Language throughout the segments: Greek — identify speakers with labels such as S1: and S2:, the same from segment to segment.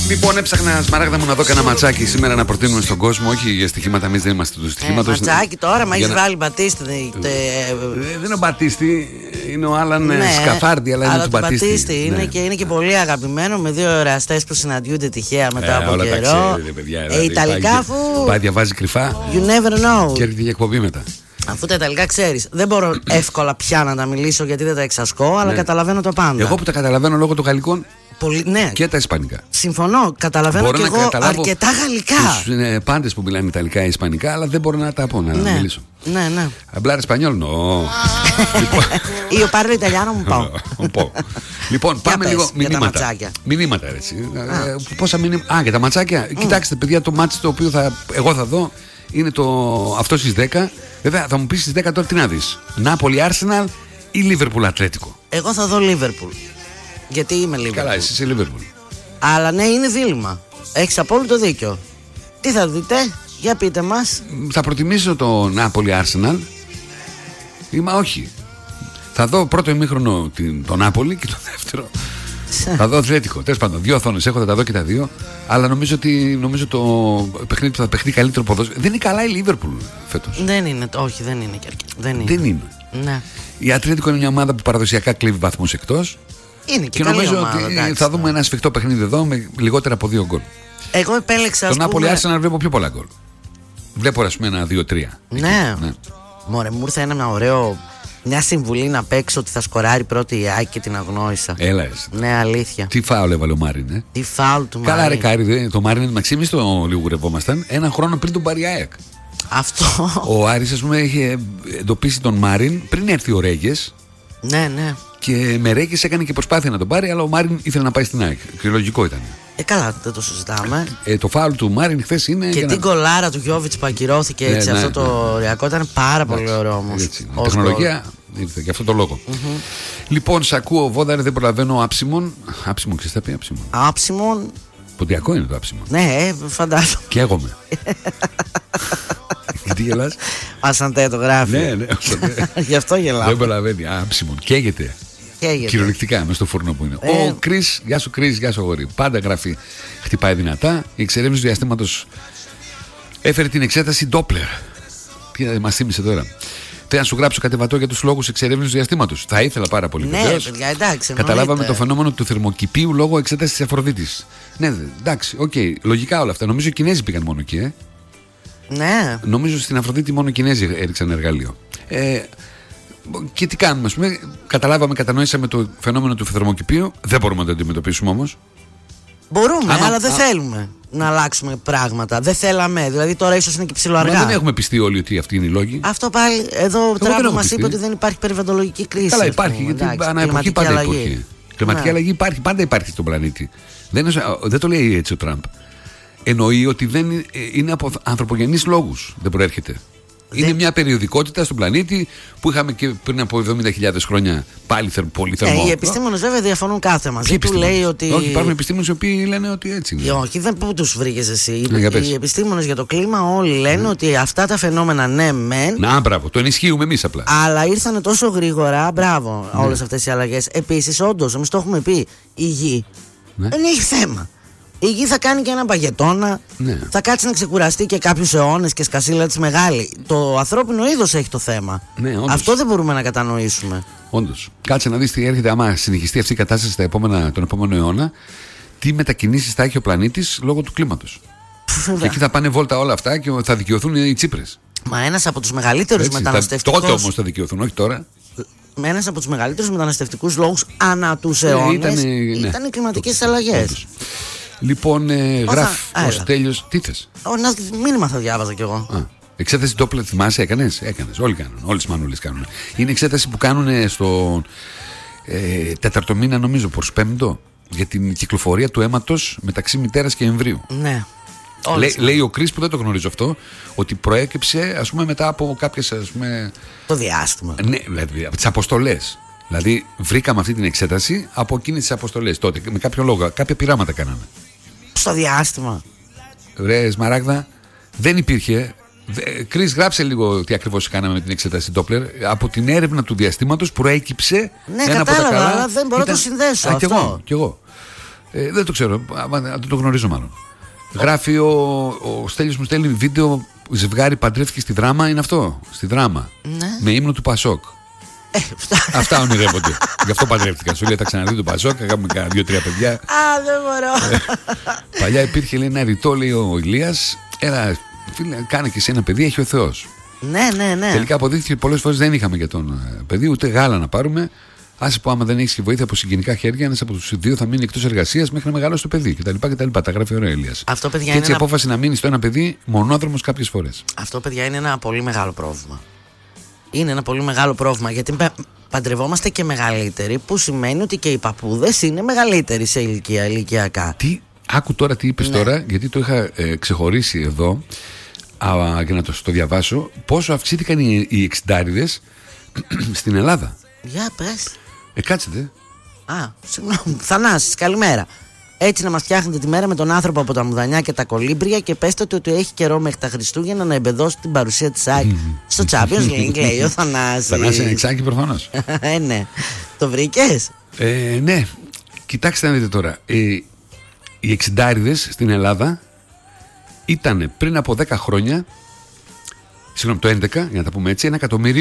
S1: Λοιπόν, έψαχνα Σμαράγδα μου να δω κανένα ματσάκι σήμερα να προτείνουμε στον κόσμο. Όχι για στοιχήματα, εμείς δεν είμαστε του στοιχήματος.
S2: Ματσάκι τώρα, μα έχεις βάλει Μπατίστη.
S1: Δεν είναι ο Μπατίστη, είναι ο Άλαν Σκαφάρντι, αλλά είναι του Μπατίστη.
S2: Είναι και πολύ αγαπημένο, με δύο εραστές που συναντιούνται τυχαία μετά από καιρό. Ιταλικά, αφού.
S1: Πάει, διαβάζει κρυφά.
S2: You never know.
S1: Και έρχεται η εκπομπή μετά.
S2: Αφού τα Ιταλικά ξέρεις, δεν μπορώ εύκολα πια να τα μιλήσω γιατί δεν τα εξασκώ, αλλά καταλαβαίνω το πάντα.
S1: Εγώ που τα καταλαβαίνω λόγω των γαλλικών.
S2: Ναι.
S1: Και τα ισπανικά.
S2: Συμφωνώ, καταλαβαίνω και εγώ αρκετά γαλλικά.
S1: Τους πάντες που μιλάνε ιταλικά ή ισπανικά, αλλά δεν μπορώ να τα πω, να μιλήσω.
S2: Ναι.
S1: Αμπλάρ Ισπανιόλ,
S2: Io parlo italiano un po'.
S1: Λοιπόν, πάμε λίγο μηνύματα. Μηνύματα, έτσι. Πόσα μηνύματα. Για τα ματσάκια. Κοιτάξτε, παιδιά, το μάτσι το οποίο εγώ θα δω είναι αυτό στις 10. Βέβαια, θα μου πεις στις 10 τώρα τι να δεις. Νάπολη Arsenal ή Λίβερπουλ Ατλέτικο.
S2: Εγώ θα δω Λίβερπουλ. Γιατί είμαι Λίβερπουλ.
S1: Καλά, εσύ είσαι Λίβερπουλ. Αλλά
S2: ναι, είναι δίλημμα. Έχεις απόλυτο δίκιο. Τι θα δείτε, για πείτε μας.
S1: Θα προτιμήσω το Νάπολη Arsenal. Όχι. Θα δω πρώτο ημίχρονο το Νάπολη και το δεύτερο. Θα δω Ατλέτικο. Τέλος πάντων, δύο οθόνες έχω, θα τα δω και τα δύο. Αλλά νομίζω το παιχνίδι που θα παιχτεί καλύτερο ποδόσφαιρο. Δεν είναι καλά η Λίβερπουλ φέτος.
S2: Δεν είναι, όχι, δεν είναι και αρκετά.
S1: Δεν είναι.
S2: Ναι.
S1: Η Ατλέτικο είναι μια ομάδα που παραδοσιακά κλέβει βαθμούς εκτός.
S2: Είναι και
S1: νομίζω
S2: ομάδα,
S1: ότι
S2: εντάξει,
S1: θα δούμε ένα σφιχτό παιχνίδι εδώ με λιγότερα από 2 γκολ.
S2: Εγώ επέλεξα.
S1: Τον Νάπολη Arsenal βλέπω πιο πολλά γκολ. Βλέπω ας πούμε ένα 2-3.
S2: Ναι. Μωρέ, μου ήρθε μια συμβουλή να παίξω ότι θα σκοράρει πρώτη η ΑΕΚ και την αγνόησα.
S1: Έλα εσύ.
S2: Ναι, αλήθεια.
S1: Τι φάουλ έβαλε ο Μάριν,
S2: Τι φάουλ του Μάριν.
S1: Καλά, ρε Κάρι, το Μάριν μεταξύ εμείς το λιγουρευόμασταν ένα χρόνο πριν τον πάρει η ΑΕΚ.
S2: Αυτό.
S1: Ο Άρης, ας πούμε, είχε εντοπίσει τον Μάριν πριν έρθει ο Ρέγες.
S2: Ναι.
S1: Και με Ρέγες έκανε και προσπάθεια να τον πάρει, αλλά ο Μάριν ήθελε να πάει στην ΑΕΚ. Και λογικό ήταν.
S2: Καλά, δεν το συζητάμε.
S1: Το φάουλ του Μάριν χθες είναι.
S2: Και την κολάρα του Γιώβιτς που ακυρώθηκε έτσι. Αυτό το ωριακό ήταν πάρα πολύ ωραίο όμως.
S1: Η τεχνολογία ήρθε για αυτό το λόγο. Λοιπόν, σ' ακούω, Βόδαρε, δεν προλαβαίνω άψιμον. Άψιμον, ξέρεις τι θα πει άψιμον.
S2: Άψιμον.
S1: Ποντιακό είναι το άψιμον.
S2: Ναι, φαντάζομαι.
S1: Και έγομαι. Τι γελάς?
S2: Ασαντέ το γράφει.
S1: Ναι.
S2: Γι' αυτό γελάω.
S1: Δεν προλαβαίνει. Άψιμον. Καίγεται. Κυριολεκτικά μέσα στο φούρνο που είναι. Ο Κρίς, γεια σου Κρίς, γεια σου αγόρι. Πάντα γράφει, χτυπάει δυνατά. Η εξερεύνηση του διαστήματος έφερε την εξέταση Doppler. Τι μας θύμισε τώρα. Θέλω να σου γράψω κατεβατό για τους λόγους εξερεύνησης του διαστήματος. Θα ήθελα πάρα πολύ.
S2: Ναι, παιδιά, εντάξει.
S1: Καταλάβαμε το φαινόμενο του θερμοκηπίου λόγω εξέτασης της Αφροδίτης. Ναι, εντάξει, οκ. Λογικά όλα αυτά. Νομίζω οι Κινέζοι πήγαν μόνο εκεί,
S2: Ναι.
S1: Νομίζω στην Αφροδίτη μόνο οι Κινέζοι έριξαν εργαλείο. Και τι κάνουμε, ας πούμε, κατανοήσαμε το φαινόμενο του θερμοκηπίου. Δεν μπορούμε να το αντιμετωπίσουμε όμως.
S2: Μπορούμε, αλλά δεν θέλουμε να αλλάξουμε πράγματα. Δεν θέλαμε. Δηλαδή τώρα ίσως είναι και ψηλοαργά.
S1: Μα δεν έχουμε πιστεί όλοι ότι αυτοί είναι οι λόγοι.
S2: Αυτό πάλι εδώ ο Τραμπ μας είπε ότι δεν υπάρχει περιβαλλοντολογική κρίση.
S1: Καλά, υπάρχει. Γιατί ανά εποχή πάντα υπάρχει. Κλιματική αλλαγή υπάρχει, πάντα υπάρχει στον πλανήτη. Δεν το λέει έτσι ο Τραμπ. Εννοεί ότι δεν είναι από ανθρωπογενείς λόγους. Δεν προέρχεται. Είναι μια περιοδικότητα στον πλανήτη που είχαμε και πριν από 70.000 χρόνια πάλι πολύ θερμό.
S2: Οι επιστήμονες βέβαια διαφωνούν κάθε μαζί. Του λέει ότι.
S1: Όχι, υπάρχουν επιστήμονες οι οποίοι λένε ότι έτσι είναι.
S2: Όχι, δεν πού τους βρήκες εσύ. Οι επιστήμονες για το κλίμα όλοι λένε ότι αυτά τα φαινόμενα ναι, μεν.
S1: Να, μπράβο, το ενισχύουμε εμείς απλά.
S2: Αλλά ήρθαν τόσο γρήγορα, μπράβο, όλες αυτές οι αλλαγές. Επίσης, όντως, εμείς το έχουμε πει, η γη δεν έχει θέμα. Η γη θα κάνει και ένα παγετώνα, θα κάτσει να ξεκουραστεί και κάποιους αιώνες και σκασίλα της μεγάλη. Το ανθρώπινο είδος έχει το θέμα. Αυτό δεν μπορούμε να κατανοήσουμε.
S1: Όντως. Κάτσε να δεις τι έρχεται άμα συνεχιστεί αυτή η κατάσταση τον επόμενο αιώνα. Τι μετακινήσεις θα έχει ο πλανήτης λόγω του κλίματος. Και εκεί θα πάνε βόλτα όλα αυτά και θα δικαιωθούν οι Τσίπρες.
S2: Μα ένας από τους μεγαλύτερους μεταναστευτικούς.
S1: Τότε όμως θα δικαιωθούν, όχι τώρα.
S2: Ένας από τους μεγαλύτερους μεταναστευτικούς λόγους ανά τους αιώνες ήταν οι κλιματικές αλλαγές.
S1: Λοιπόν, γράφει ο Στέλιος. Τι θες?
S2: Ένα μήνυμα θα διάβαζα κι εγώ.
S1: Εξέταση Doppler, θυμάσαι, έκανες? Όλοι κάνουν. Όλες οι μανούλες κάνουν. Είναι εξέταση που κάνουν στο τέταρτο μήνα, νομίζω, προς πέμπτο, για την κυκλοφορία του αίματος μεταξύ μητέρας και εμβρίου.
S2: Ναι.
S1: Λέει ο Κρίς, που δεν το γνωρίζω αυτό, ότι προέκυψε, ας πούμε, μετά από κάποιες, ας πούμε.
S2: Το διάστημα.
S1: Ναι, δηλαδή από τις αποστολές. Δηλαδή, βρήκαμε αυτή την εξέταση από εκείνες τις αποστολές τότε. Με κάποιο λόγο, κάποια πειράματα κάναμε.
S2: Στο διάστημα.
S1: Ρε Σμαράγδα, δεν υπήρχε. Κρίς, γράψε λίγο τι ακριβώς κάναμε με την εξέταση Doppler. Από την έρευνα του διαστήματος προέκυψε.
S2: Ναι, κατάλαβα, αλλά δεν μπορώ να το συνδέσω.
S1: Κι εγώ. Δεν το ξέρω, δεν το γνωρίζω μάλλον. Γράφει ο Στέλιος μου στέλνει βίντεο, ζευγάρι παντρεύτηκε στη Δράμα, είναι αυτό, στη Δράμα.
S2: Ναι.
S1: Με ύμνο του Πασόκ. Αυτά ονειρεύονται. Γι' αυτό παντρεύτηκα. Σου λέει: θα ξαναδεί το Πασόκ, είχαμε κάνα 2-3 παιδιά.
S2: Α, δεν μπορώ.
S1: Παλιά υπήρχε, λέει, ένα ρητό, λέει ο Ηλίας. Έλα, φίλε, κάνε και εσύ ένα παιδί, έχει ο Θεός.
S2: Ναι.
S1: Τελικά αποδείχθηκε πολλές φορές δεν είχαμε για τον παιδί, ούτε γάλα να πάρουμε. Άσε που άμα δεν έχει βοήθεια από συγγενικά χέρια, ένας από τους δύο θα μείνει εκτός εργασίας μέχρι να μεγαλώσει το παιδί κτλ. Τα γράφει ωραία Ηλίας.
S2: Αυτό, παιδιά,
S1: και έτσι η απόφαση να μείνει στο ένα παιδί μονόδρομος κάποιες φορές.
S2: Αυτό, παιδιά, είναι ένα πολύ μεγάλο πρόβλημα. Είναι ένα πολύ μεγάλο πρόβλημα, γιατί παντρευόμαστε και μεγαλύτεροι, που σημαίνει ότι και οι παππούδες είναι μεγαλύτεροι σε ηλικιακά.
S1: Άκου τώρα τι είπες τώρα, γιατί το είχα ξεχωρίσει εδώ για να το διαβάσω. Πόσο αυξήθηκαν οι εξιντάριδες στην Ελλάδα.
S2: Για πες.
S1: Κάτσετε.
S2: Συγγνώμη. Θανάσης, καλημέρα. Έτσι να μας φτιάχνετε τη μέρα με τον άνθρωπο από τα μουδανιά και τα κολύμπρια και πέστε ότι έχει καιρό μέχρι τα Χριστούγεννα να εμπεδώσει την παρουσία της ΑΕΚ στο Champions League, λέει ο Θανάσης.
S1: Θανάση είναι εξάκι προφανώς.
S2: Ναι. Το βρήκες?
S1: Ναι. Κοιτάξτε να δείτε τώρα. Οι εξιντάριδες στην Ελλάδα ήταν πριν από 10 χρόνια, συγγνώμη, το 11, για να τα πούμε έτσι,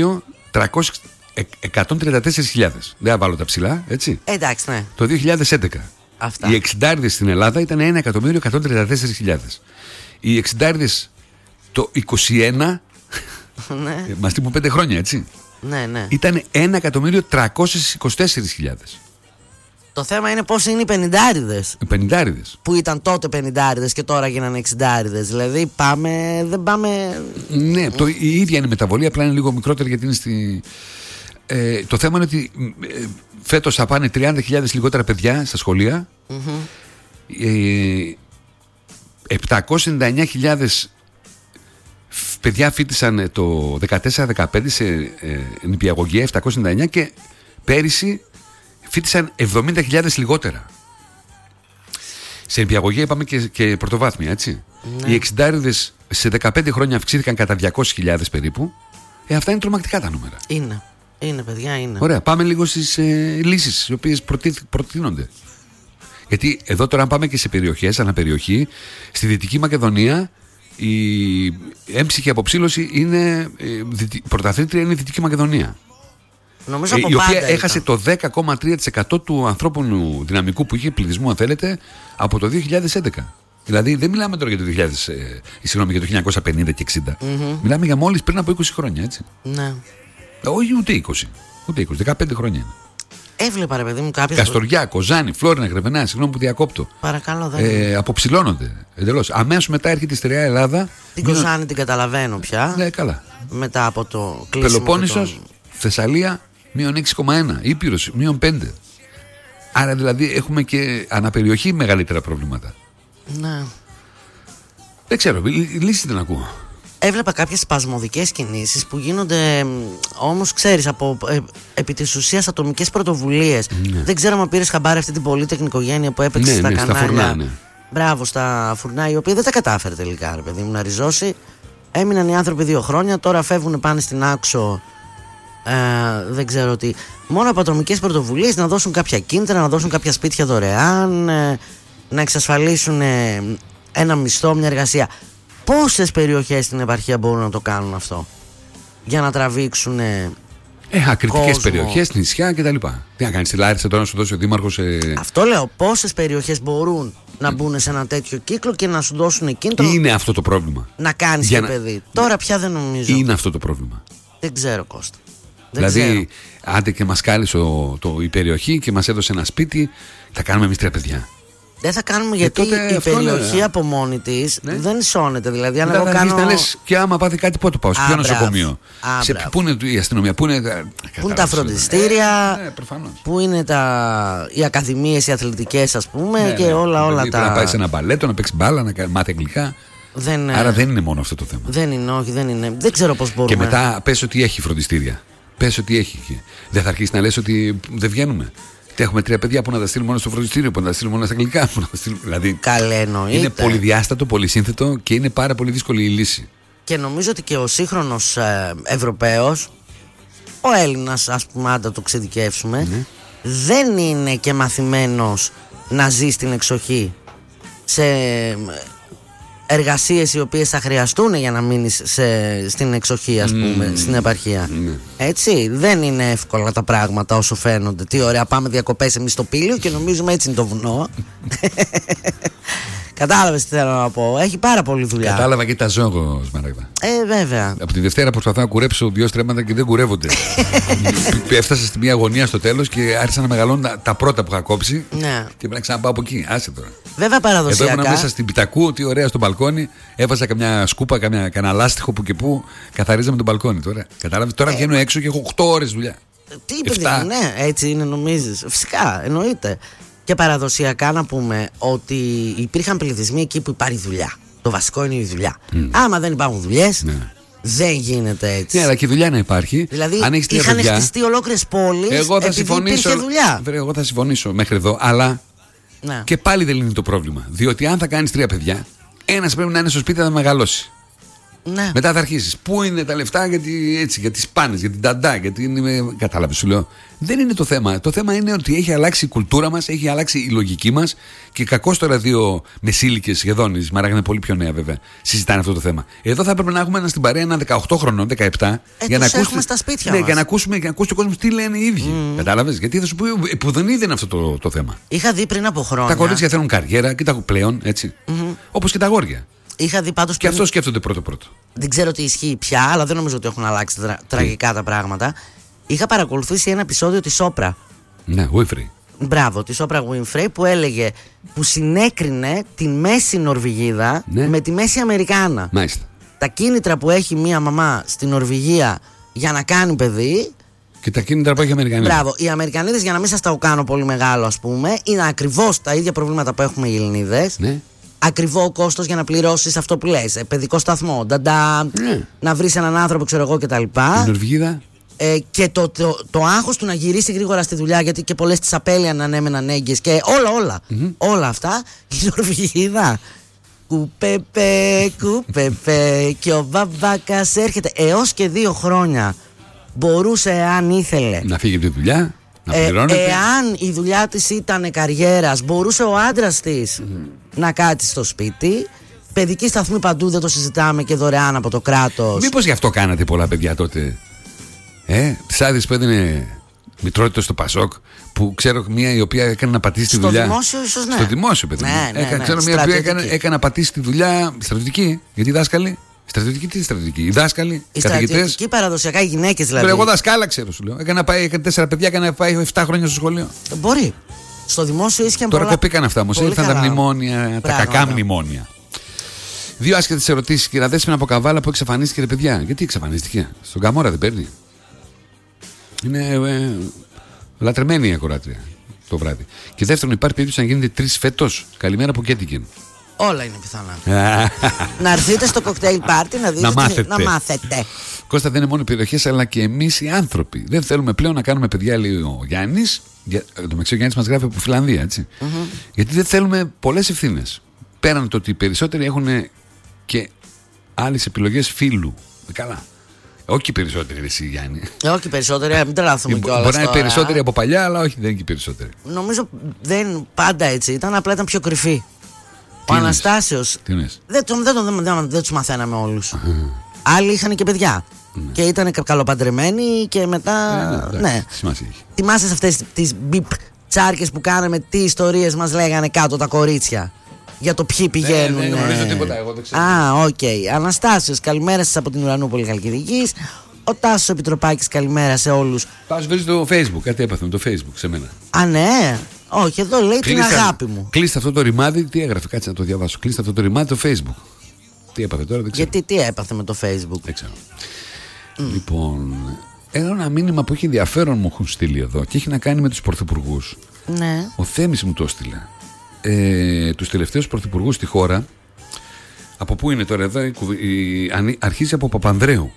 S1: 1.134.000. Δεν θα βάλω τα ψηλά, έτσι.
S2: Εντάξει, ναι.
S1: Το 2011.
S2: Αυτά.
S1: Οι εξιντάριδες στην Ελλάδα ήταν 1.134.000. Οι εξιντάριδες το 21,
S2: ναι.
S1: μας τύπουν 5 χρόνια, έτσι.
S2: Ναι.
S1: Ήταν 1.324.000.
S2: Το θέμα είναι πώς είναι οι πενηντάριδες.
S1: Οι πενηντάριδες.
S2: Που ήταν τότε πενηντάριδες και τώρα γίνανε εξιντάριδες. Δηλαδή δεν πάμε.
S1: Ναι, η ίδια είναι η μεταβολή, απλά είναι λίγο μικρότερη γιατί είναι στη. Το θέμα είναι ότι φέτος θα πάνε 30.000 λιγότερα παιδιά στα σχολεία. 799.000 παιδιά φοιτησαν το 14-15 σε νηπιαγωγεία, 799, και πέρυσι φοιτησαν 70.000 λιγότερα. Σε νηπιαγωγεία είπαμε και πρωτοβάθμια, έτσι. Ναι. Οι εξιντάριδες σε 15 χρόνια αυξήθηκαν κατά 200.000 περίπου. Αυτά είναι τρομακτικά τα νούμερα.
S2: Είναι, παιδιά, είναι.
S1: Ωραία, πάμε λίγο στις λύσεις οι οποίες προτείνονται. Γιατί εδώ τώρα, αν πάμε και σε περιοχές, αναπεριοχή, στη Δυτική Μακεδονία η έμψυχη αποψήλωση είναι πρωταθλήτρια, είναι η Δυτική Μακεδονία.
S2: Νομίζω από
S1: η οποία
S2: πάντα
S1: έχασε το 10,3% του ανθρώπινου δυναμικού που είχε πληθυσμού, αν θέλετε, από το 2011. Δηλαδή δεν μιλάμε τώρα για το 1950 και 60. Μιλάμε για μόλις πριν από 20 χρόνια, έτσι.
S2: Ναι.
S1: Όχι, ούτε 20, 15 χρόνια είναι.
S2: Έβλεπα, ρε παιδί μου, κάποιες.
S1: Καστοριά, Κοζάνη, Φλόρινα, Γρεβενά, συγγνώμη που διακόπτω.
S2: Παρακαλώ, δεν.
S1: Αποψηλώνονται εντελώς. Αμέσως μετά έρχεται η στερεά Ελλάδα.
S2: Την Κοζάνη την καταλαβαίνω πια.
S1: Ναι, καλά.
S2: Μετά από το κλείσιμο.
S1: Πελοπόννησος, Θεσσαλία, -6,1. Ήπειρος, -5. Άρα δηλαδή έχουμε και αναπεριοχή μεγαλύτερα προβλήματα.
S2: Ναι.
S1: Δεν ξέρω, λύση δεν ακούω.
S2: Έβλεπα κάποιες σπασμωδικές κινήσεις που γίνονται όμως, ξέρεις, επί της ουσίας ατομικές πρωτοβουλίες. Ναι. Δεν ξέρω αν πήρες χαμπάρι αυτή την πολύτεκνη οικογένεια που έπαιξε στα κανάλια.
S1: Στα φουρνά, ναι.
S2: Μπράβο, στα φουρνά, η οποία δεν τα κατάφερε τελικά, ρε παιδί μου, να ριζώσει. Έμειναν οι άνθρωποι 2 χρόνια, τώρα φεύγουν, πάνε στην Άξο. Δεν ξέρω τι. Μόνο από ατομικές πρωτοβουλίες να δώσουν κάποια κίνητρα, να δώσουν κάποια σπίτια δωρεάν, να εξασφαλίσουν ένα μισθό, μια εργασία. Πόσες περιοχές στην επαρχία μπορούν να το κάνουν αυτό για να τραβήξουν
S1: ακριτικές περιοχές, νησιά κτλ. Τι να κάνεις, στη Λάρισα τώρα να σου δώσει ο δήμαρχος.
S2: Αυτό λέω. Πόσες περιοχές μπορούν να μπουν σε ένα τέτοιο κύκλο και να σου δώσουν κίνητρο.
S1: Είναι αυτό το πρόβλημα.
S2: Να κάνεις και παιδί. Τώρα πια δεν νομίζω.
S1: Είναι αυτό το πρόβλημα.
S2: Δεν ξέρω, Κώστα.
S1: Δηλαδή, άντε και μας κάλεσε η περιοχή και μας έδωσε ένα σπίτι, θα κάνουμε εμείς 3 παιδιά.
S2: Δεν θα κάνουμε, γιατί η περιοχή από μόνη της δεν σώνεται. Δηλαδή, αν εγώ κάνω.
S1: Να λες, και άμα πάθει κάτι, πότε πάω, σε ποιο νοσοκομείο. Πού είναι η αστυνομία, πού είναι
S2: τα φροντιστήρια, πού είναι οι ακαδημίες, οι αθλητικές, ας πούμε, και όλα τα.
S1: Να πάει σε ένα μπαλέτο, να παίξει μπάλα, να μάθει αγγλικά. Άρα δεν είναι μόνο αυτό το θέμα.
S2: Δεν είναι, όχι, δεν είναι. Δεν ξέρω πώς μπορούμε.
S1: Και μετά πες ότι έχει φροντιστήρια. Πες ότι έχει. Δεν θα αρχίσει να λες ότι δεν βγαίνουμε. Έχουμε 3 παιδιά που να τα στείλουμε μόνο στο φροντιστήριο, που να τα στείλουμε μόνο στα αγγλικά. Δηλαδή,
S2: καλέ, εννοείται.
S1: Είναι πολυδιάστατο, πολυσύνθετο και είναι πάρα πολύ δύσκολη η λύση.
S2: Και νομίζω ότι και ο σύγχρονος Ευρωπαίος, ο Έλληνας, ας πούμε, αν το εξειδικεύσουμε, δεν είναι και μαθημένος να ζει στην εξοχή σε εργασίες οι οποίες θα χρειαστούν για να μείνεις στην εξοχή, ας πούμε, στην επαρχία. Έτσι, δεν είναι εύκολα τα πράγματα όσο φαίνονται. Τι ωραία, πάμε διακοπές εμείς στο Πήλιο και νομίζουμε έτσι είναι το βουνό. Κατάλαβες τι θέλω να πω. Έχει πάρα πολλή δουλειά.
S1: Κατάλαβα και τα ζώγω, Σμαράγδα.
S2: Βέβαια.
S1: Από τη Δευτέρα προσπαθώ να κουρέψω 2 στρέμματα και δεν κουρεύονται. Έφτασα στη μία γωνία στο τέλος και άρχισαν να μεγαλώνουν τα πρώτα που είχα κόψει.
S2: Ναι.
S1: Και πρέπει να ξαναπάω από εκεί. Άσε τώρα.
S2: Βέβαια παραδοσιακά.
S1: Εδώ ήμουν μέσα στην Πιτακού, τι ωραία στο μπαλκόνι. Έβαζα καμιά σκούπα, κανένα λάστιχο που και που καθαρίζαμε τον μπαλκόνι. Κατάλαβε. Τώρα βγαίνω έξω και έχω 8 ώρες δουλειά.
S2: Τι παιδιά, ναι, έτσι είναι νομίζεις. Φυσικά, εννοείται. Και παραδοσιακά να πούμε ότι υπήρχαν πληθυσμοί εκεί που υπάρχει δουλειά. Το βασικό είναι η δουλειά. Άμα δεν υπάρχουν δουλειές, δεν γίνεται έτσι.
S1: Ναι, αλλά και η δουλειά να υπάρχει.
S2: Δηλαδή,
S1: αν έχεις
S2: είχαν χτιστεί ολόκληρες πόλεις επειδή υπήρχε δουλειά.
S1: Εγώ θα συμφωνήσω μέχρι εδώ, αλλά και πάλι δεν λύνει το πρόβλημα. Διότι αν θα κάνεις 3 παιδιά, ένας πρέπει να είναι στο σπίτι να μεγαλώσει.
S2: Ναι.
S1: Μετά θα αρχίσεις. Πού είναι τα λεφτά για τις πάνες, για την ταντά, κατάλαβες, σου λέω. Δεν είναι το θέμα. Το θέμα είναι ότι έχει αλλάξει η κουλτούρα μας, έχει αλλάξει η λογική μας και κακώς τώρα 2 μεσήλικες σχεδόν, η Σμαράγδα είναι πολύ πιο νέα βέβαια, συζητάνε αυτό το θέμα. Εδώ θα έπρεπε να έχουμε στην παρέα ένα 18 χρονών, 17, για να ακούσουμε
S2: στα σπίτια μας.
S1: Για να ακούσουμε και να ακούσει ο κόσμος τι λένε οι ίδιοι. Κατάλαβες. Γιατί θα σου πει που δεν είδε αυτό το θέμα.
S2: Είχα δει πριν από χρόνια.
S1: Τα κορίτσια θέλουν καριέρα και τα πλέον έτσι. Όπως και τα αγόρια.
S2: Είχα δει πάντως
S1: και αυτό σκέφτονται πρώτο.
S2: Δεν ξέρω τι ισχύει πια, αλλά δεν νομίζω ότι έχουν αλλάξει τραγικά τα πράγματα. Είχα παρακολουθήσει ένα επεισόδιο της Όπρα.
S1: Ναι, Winfrey.
S2: Μπράβο, της Όπρα Winfrey που συνέκρινε τη Μέση Νορβηγίδα με τη Μέση Αμερικάνα.
S1: Μάλιστα.
S2: Τα κίνητρα που έχει μία μαμά στην Νορβηγία για να κάνει παιδί.
S1: Και τα κίνητρα που έχει η Αμερικανίδα.
S2: Μπράβο, οι Αμερικανίδες, για να μην σας τα κάνω πολύ μεγάλο, ας πούμε, είναι ακριβώς τα ίδια προβλήματα που έχουμε οι Ελληνίδες. Ναι. Ακριβό κόστος για να πληρώσεις αυτό που λες. Παιδικό σταθμό, να βρεις έναν άνθρωπο, ξέρω εγώ κτλ.
S1: Η Νορβηγίδα.
S2: Και το άγχος του να γυρίσει γρήγορα στη δουλειά, γιατί και πολλές τις απέλυαν ανέμεναν έγκυες και όλα αυτά. Η Νορβηγίδα. Κουπεπέ, και ο μπαμπάκας έρχεται. Έως και 2 χρόνια μπορούσε, αν ήθελε,
S1: να φύγει από τη δουλειά.
S2: Εάν η δουλειά της ήταν καριέρας, μπορούσε ο άντρας της να κάτσει στο σπίτι. Παιδική σταθμή παντού, δεν το συζητάμε, και δωρεάν από το κράτος.
S1: Μήπως γι' αυτό κάνατε πολλά παιδιά τότε? Τις άδειες που έδινε μητρότητα στο Πασόκ, που ξέρω μία η οποία έκανε να πατήσει τη δουλειά.
S2: Στο δημόσιο, ίσως ναι.
S1: Στο δημόσιο, παιδί. Ξέρω μία η οποία έκανε να πατήσει τη δουλειά στρατιωτική. Γιατί οι δάσκαλοι. Στρατιωτική, οι δάσκαλοι, οι καθηγητές.
S2: Στρατιωτική παραδοσιακά, οι γυναίκες δηλαδή.
S1: Εγώ δασκάλα ξέρω, σου λέω. Έκανε 4 παιδιά, έκανε να πάει 7 χρόνια στο σχολείο.
S2: Μπορεί. Στο δημόσιο ίσχυαν πολλά.
S1: Τώρα κοπήκαν αυτά όμως. Ήρθαν τα μνημόνια, τα κακά μνημόνια. 2 άσχετες ερωτήσεις. Κυρία Δέσποινα από Καβάλα που εξαφανίστηκε, ρε παιδιά. Γιατί εξαφανίστηκε? Στον Καμόρα δεν παίρνει? Είναι λατρεμένη η ακροάτρια το βράδυ. Και δεύτερον, υπάρχει περίπτωση να γίνετε 3 φέτος? Καλημέρα από Κέντικεν.
S2: Όλα είναι πιθανά. Να έρθετε στο κοκτέιλ πάρτι να δείτε, να μάθετε.
S1: Κώστα, δεν είναι μόνο οι περιοχές αλλά και εμείς οι άνθρωποι. Δεν θέλουμε πλέον να κάνουμε παιδιά, λέει ο Γιάννης. Το μεταξύ ο Γιάννης μας γράφει από Φιλανδία, έτσι. Γιατί δεν θέλουμε πολλές ευθύνες. Πέραν το ότι οι περισσότεροι έχουν και άλλες επιλογές φίλου. Καλά. Όχι περισσότεροι, εσύ Γιάννη.
S2: Όχι περισσότεροι, μην τρελαθούμε κιόλας.
S1: Μπορεί να είναι περισσότεροι από παλιά, αλλά όχι, δεν είναι και περισσότεροι.
S2: Νομίζω δεν πάντα έτσι ήταν, απλά ήταν πιο κρυφή. Ο Αναστάσιος. Δεν τους μαθαίναμε όλους. Άλλοι είχαν και παιδιά. Και ήταν καλοπαντρεμένοι και μετά. Ναι. Θυμάσαι αυτές τις μπιπ τσάρκες που κάναμε, τι ιστορίες μας λέγανε κάτω τα κορίτσια για το ποιοι πηγαίνουν?
S1: Δεν γνωρίζω τίποτα, εγώ δεν ξέρω.
S2: οκ. Αναστάσιος, καλημέρα σας από την Ουρανούπολη Χαλκιδικής. Ο Τάσος Επιτροπάκης, καλημέρα σε όλους.
S1: Τάσος βρίσκει το Facebook, κάτι έπαθε με το Facebook σε μένα.
S2: Ναι. Όχι, εδώ λέει την αγάπη μου.
S1: Κλείστε αυτό το ρημάδι, τι έγραφε, κάτσε να το διαβάσω. Κλείστε αυτό το ρημάδι το Facebook. Τι έπαθε τώρα, δεν ξέρω.
S2: Γιατί τι έπαθε με το Facebook?
S1: Δεν ξέρω. Λοιπόν, ένα μήνυμα που έχει ενδιαφέρον μου έχουν στείλει εδώ και έχει να κάνει με τους πρωθυπουργούς.
S2: Ναι.
S1: Ο Θέμης μου το έστειλε. Τους τελευταίους πρωθυπουργούς στη χώρα. Από πού είναι τώρα εδώ? Αρχίζει από Παπανδρέου.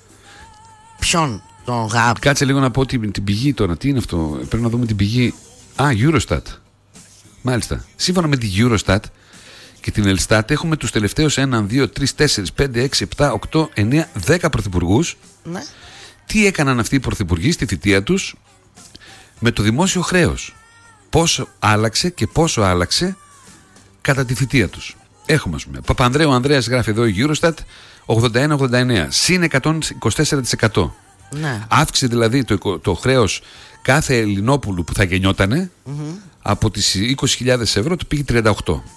S2: Ποιον? Τον Γάπ?
S1: Κάτσε λίγο να πω την πηγή τώρα. Τι είναι αυτό? Πρέπει να δούμε την πηγή. Eurostat. Μάλιστα. Σύμφωνα με τη Eurostat και την Elstat έχουμε τους τελευταίους 1, 2, 3, 4, 5, 6, 7, 8, 9, 10 πρωθυπουργούς.
S2: Ναι.
S1: Τι έκαναν αυτοί οι πρωθυπουργοί στη θητεία τους με το δημόσιο χρέος? πόσο άλλαξε και πόσο άλλαξε κατά τη θητεία τους. Έχουμε, ας πούμε, Παπανδρέου Ανδρέας, γράφει εδώ η Eurostat, 81-89, συν 124%.
S2: Ναι.
S1: Αύξησε δηλαδή το χρέος κάθε Ελληνόπουλου που θα γεννιότανε, από τις 20.000 ευρώ του πήγε 38.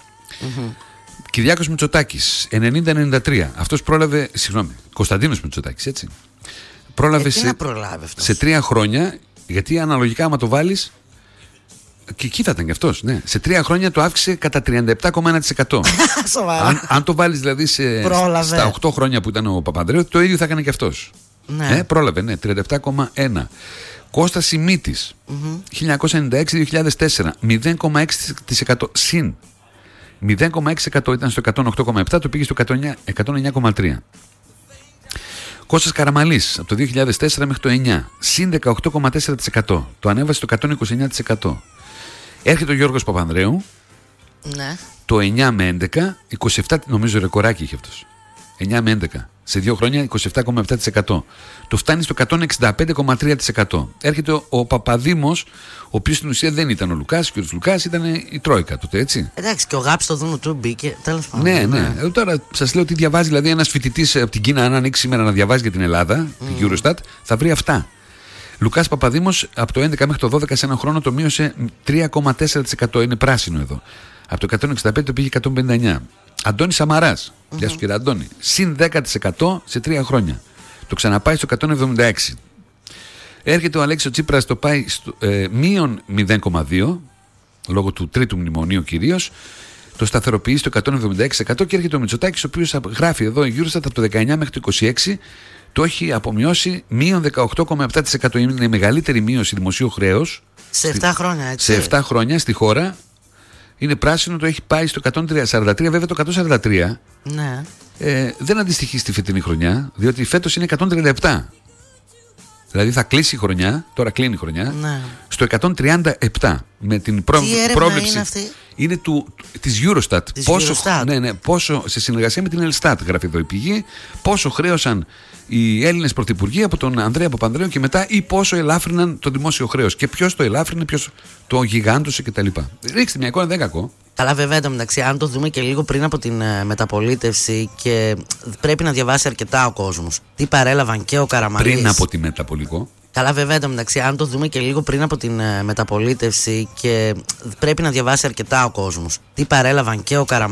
S1: Κυριάκος Μητσοτάκης 90-93. Αυτός πρόλαβε, Κωνσταντίνος Μητσοτάκης, έτσι. Πρόλαβε σε 3 χρόνια, γιατί αναλογικά άμα το βάλεις, και εκεί θα ήταν και αυτός, ναι. Σε 3 χρόνια το αύξησε κατά 37,1%. αν το βάλεις δηλαδή στα 8 χρόνια που ήταν ο Παπανδρέου, το ίδιο θα έκανε και αυτός. Ναι. Πρόλαβε, ναι, 37,1%. Κώστας Σιμίτης, 1996-2004, 0,6% συν. 0,6% ήταν στο 108,7%, το πήγε στο 109,3%. Κώστας Καραμαλής, από το 2004 μέχρι το 9, συν 18,4%, το ανέβασε στο 129%. Έρχεται ο Γιώργος Παπανδρέου,
S2: ναι.
S1: Το 9 με 11, 27, νομίζω ρεκοράκι είχε αυτός. 9 με 11. Σε 2 χρόνια 27,7%. Το φτάνει στο 165,3%. Έρχεται ο Παπαδήμος, ο οποίος στην ουσία δεν ήταν ο Λουκάς, και ο Λουκάς ήταν η Τρόικα τότε, έτσι.
S2: Εντάξει, και ο Γάπης το Δούνου του μπήκε. Τέλος πάντων.
S1: Ναι. Τώρα σας λέω ότι διαβάζει, δηλαδή ένας φοιτητής από την Κίνα, αν ανοίξει σήμερα να διαβάζει για την Ελλάδα, την Eurostat, θα βρει αυτά. Λουκάς Παπαδήμος από το 11 μέχρι το 12 σε ένα χρόνο το μείωσε 3,4%. Είναι πράσινο εδώ. Από το 165 το πήγε 159. Αντώνης Σαμαράς, γεια σου κύριε Αντώνη, συν 10% σε 3 χρόνια. Το ξαναπάει στο 176. Έρχεται ο Αλέξης Τσίπρας, το πάει στο μείον 0,2, λόγω του τρίτου μνημονίου κυρίως. Το σταθεροποιεί στο 176% και έρχεται ο Μητσοτάκης, ο οποίος γράφει εδώ η Eurostat από το 19 μέχρι το 26 το έχει απομειώσει μείον 18,7%. Είναι η μεγαλύτερη μείωση δημοσίου χρέους
S2: σε 7 χρόνια, έτσι.
S1: Σε 7 χρόνια στη χώρα. Είναι πράσινο, το έχει πάει στο 143. Βέβαια το 143
S2: ναι.
S1: Δεν αντιστοιχεί στη φετινή χρονιά, διότι φέτος είναι 137. Δηλαδή θα κλείσει η χρονιά, τώρα κλείνει η χρονιά,
S2: ναι.
S1: Στο 137. Με την πρόβλεψη
S2: είναι αυτή?
S1: Είναι της Eurostat.
S2: Eurostat.
S1: Ναι, πόσο, σε συνεργασία με την Ελστάτ, γράφει εδώ η πηγή, πόσο χρέωσαν οι Έλληνες πρωθυπουργοί από τον Ανδρέα Παπανδρέου και μετά, ή πόσο ελάφρυναν το δημόσιο χρέος. Και ποιος το ελάφρυνε, ποιος το γιγάντωσε κτλ. Ρίξτε μια εικόνα, δεν κακό.
S2: Καλά, βέβαια, εντωμεταξύ, αν το δούμε και λίγο πριν από την μεταπολίτευση, και πρέπει να διαβάσει αρκετά ο κόσμος. Τι παρέλαβαν και ο Καραμανλής.
S1: Πριν από τη μεταπολικό.
S2: Καλά, βέβαια, εντωμεταξύ, αν το δούμε και λίγο πριν από την μεταπολίτευση, και πρέπει να διαβάσει αρκετά ο κόσμος. Τι παρέλαβαν και ο Καραμανλής.